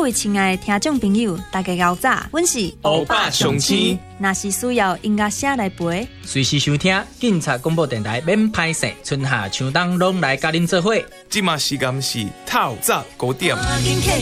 位亲爱的听众朋友，大家好早，阮是欧巴上青。 若是需要音乐声来陪， 随时收听警察广播电台免歹势，春夏秋冬拢来甲恁做伙。 即马时间是透早9点。